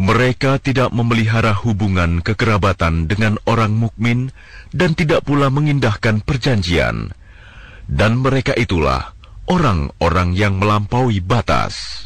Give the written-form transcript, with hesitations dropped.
Mereka tidak memelihara hubungan kekerabatan dengan orang mukmin dan tidak pula mengindahkan perjanjian. Dan mereka itulah orang-orang yang melampaui batas.